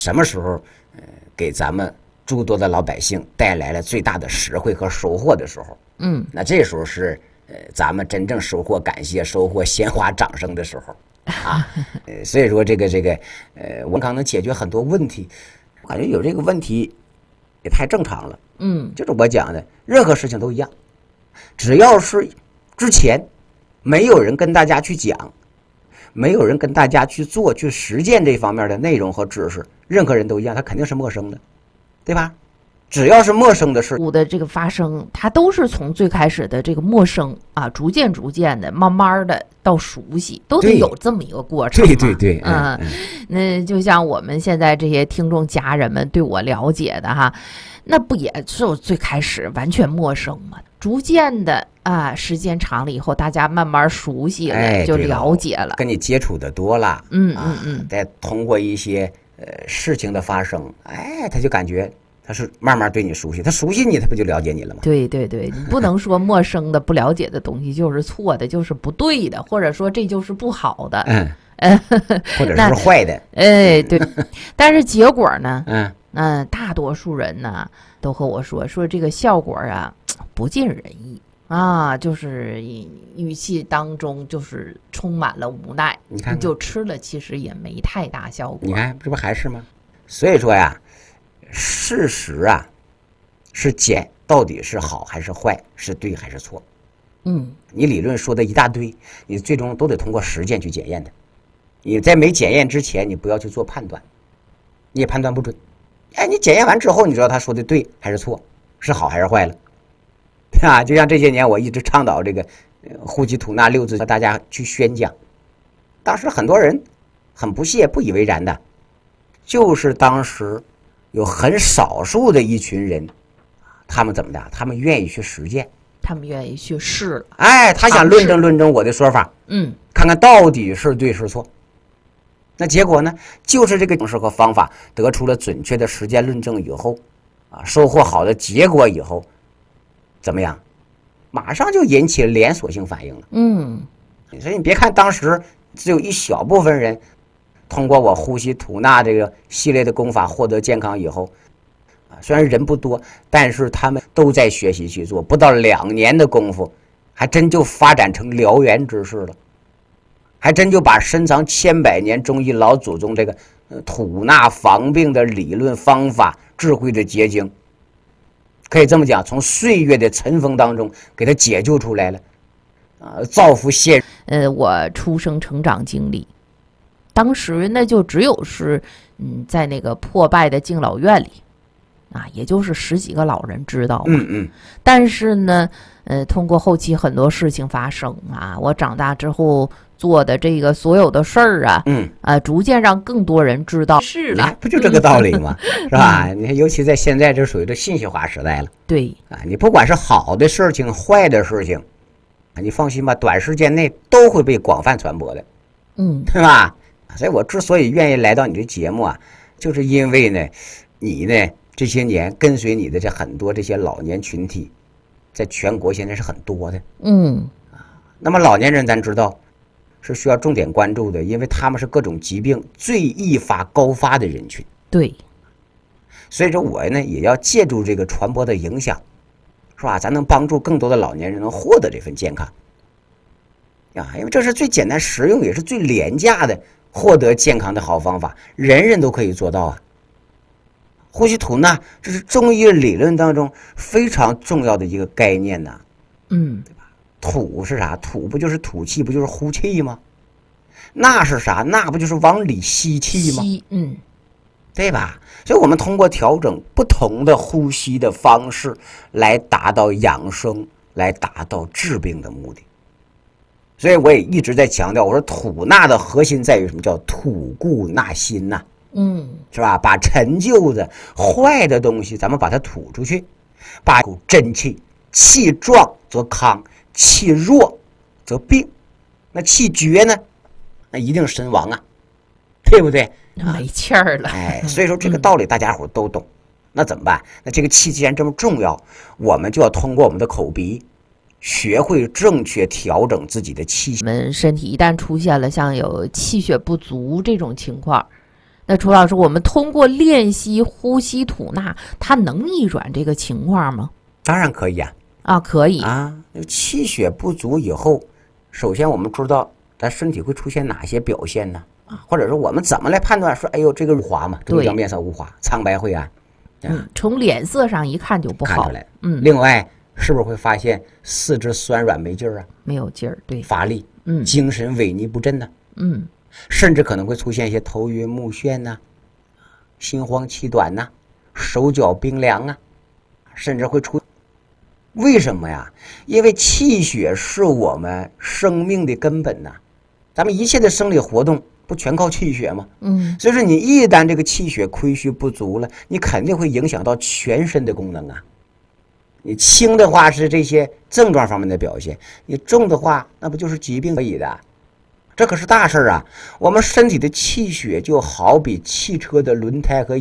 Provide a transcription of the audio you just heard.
什么时候给咱们诸多的老百姓带来了最大的实惠和收获的时候，那这时候是咱们真正收获感谢、收获鲜花掌声的时候啊。所以说我们能解决很多问题，我感觉有这个问题也太正常了。就是我讲的，任何事情都一样，只要是之前没有人跟大家去讲，没有人跟大家去做、去实践这方面的内容和知识，任何人都一样，他肯定是陌生的，对吧？只要是陌生的事物的这个发生，它都是从最开始的这个陌生啊，逐渐的、慢慢的到熟悉，都得有这么一个过程。 对， 那就像我们现在这些听众家人们对我了解的哈，那不也是我最开始完全陌生吗？逐渐的啊，时间长了以后，大家慢慢熟悉了，就了解了， 跟你接触的多了，再通过一些事情的发生，他就感觉他是慢慢对你熟悉，他熟悉你，他不就了解你了吗？ 对，你不能说陌生的、不了解的东西就是错的，就是不对的，或者说这就是不好的， 或者是坏的， 对。但是结果呢，大多数人呢都和我说这个效果啊不尽人意啊，就是语气当中就是充满了无奈。你看，就吃了，其实也没太大效果。 你看，这不还是吗？所以说呀，事实啊是检到底是好还是坏，是对还是错。你理论说的一大堆，你最终都得通过实践去检验的。你在没检验之前，你不要去做判断，你也判断不准。你检验完之后，你知道他说的对还是错，是好还是坏了。就像这些年我一直倡导这个呼吸吐纳六字和大家去宣讲，当时很多人很不屑、不以为然的，就是当时有很少数的一群人，他们怎么的？他们愿意去实践， 他们愿意去试了。 他想论证我的说法，看看到底是对是错。那结果呢？就是这个形式和方法得出了准确的实践论证以后，收获好的结果以后，怎么样？马上就引起连锁性反应了。所以你别看当时只有一小部分人通过我呼吸吐纳这个系列的功法获得健康以后，虽然人不多，但是他们都在学习去做，不到2年的功夫，还真就发展成燎原之势了，还真就把深藏千百年中医老祖宗这个吐纳防病的理论方法、智慧的结晶，可以这么讲，从岁月的尘封当中给他解救出来了，造福现。 我出生成长经历，当时那就只有是在那个破败的敬老院里也就是10几个老人知道嘛。但是呢，通过后期很多事情发生我长大之后做的这个所有的事儿逐渐让更多人知道。是了， 不就这个道理吗？是吧？你看，尤其在现在这属于这信息化时代了。 对你不管是好的事情、坏的事情，你放心吧，短时间内都会被广泛传播的。对吧？所以我之所以愿意来到你这节目就是因为呢，你呢这些年跟随你的这很多这些老年群体，在全国现在是很多的。那么老年人咱知道是需要重点关注的，因为他们是各种疾病最易发高发的人群。 对， 所以说我呢也要借助这个传播的影响，是吧？咱能帮助更多的老年人能获得这份健康因为这是最简单实用也是最廉价的获得健康的好方法，人人都可以做到呼吸吐纳，这是中医理论当中非常重要的一个概念对吧？吐是啥？吐不就是吐气，不就是呼气吗？纳是啥？纳不就是往里吸气吗？对吧？所以我们通过调整不同的呼吸的方式来达到养生，来达到治病的目的。所以我也一直在强调，我说吐纳的核心在于什么？叫吐故纳新是吧？把陈旧的坏的东西咱们把它吐出去，把真气，气壮则康，气弱则病，那气绝呢，那一定身亡对不对？ 没气儿了。 所以说这个道理大家伙都懂。那怎么办？那这个气既然这么重要，我们就要通过我们的口鼻学会正确调整自己的气血。 我们身体一旦出现了像有气血不足这种情况， 那楚老师，我们通过练习呼吸吐纳，它能逆转这个情况吗？ 当然可以啊。 啊，可以啊。气血不足以后，首先我们知道咱身体会出现哪些表现呢？或者说我们怎么来判断说，哎呦，这个无华嘛，这个叫面色无华，苍白晦暗。 从脸色上一看就不好。 看出来。另外是不是会发现四肢酸软没劲儿啊？ 没有劲儿，对， 乏力，精神萎靡不振呢？甚至可能会出现一些头晕目眩呐，心慌气短呐，手脚冰凉啊，甚至会出。为什么呀？因为气血是我们生命的根本呐，咱们一切的生理活动不全靠气血吗？所以说你一旦这个气血亏虚不足了，你肯定会影响到全身的功能啊。你轻的话是这些症状方面的表现，你重的话那不就是疾病可以的。这可是大事啊！我们身体的气血就好比汽车的轮胎和